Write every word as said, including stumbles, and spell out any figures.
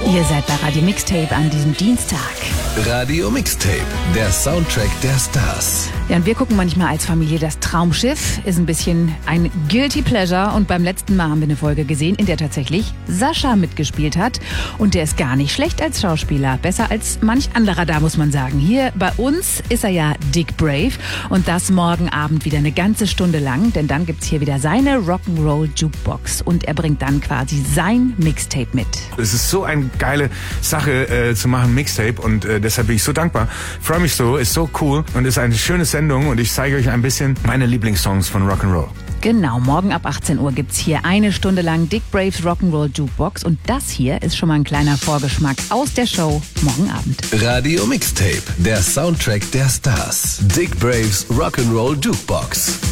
Ihr seid bei Radio Mixtape an diesem Dienstag. Radio Mixtape, der Soundtrack der Stars. Ja, und wir gucken manchmal als Familie das Traumschiff. Ist ein bisschen ein Guilty Pleasure. Und beim letzten Mal haben wir eine Folge gesehen, in der tatsächlich Sascha mitgespielt hat. Und der ist gar nicht schlecht als Schauspieler. Besser als manch anderer da, muss man sagen. Hier bei uns ist er ja Dick Brave. Und das morgen Abend wieder eine ganze Stunde lang. Denn dann gibt's hier wieder seine Rock'n'Roll Jukebox. Und er bringt dann quasi sein Mixtape mit. Es ist so eine geile Sache äh, zu machen, Mixtape. Und äh, deshalb bin ich so dankbar. Freue mich so, ist so cool und ist eine schöne Sendung. Und ich zeige euch ein bisschen meine Lieblingssongs von Rock'n'Roll. Genau, morgen ab achtzehn Uhr gibt's hier eine Stunde lang Dick Braves Rock'n'Roll Jukebox. Und das hier ist schon mal ein kleiner Vorgeschmack aus der Show morgen Abend. Radio Mixtape, der Soundtrack der Stars. Dick Braves Rock'n'Roll Jukebox.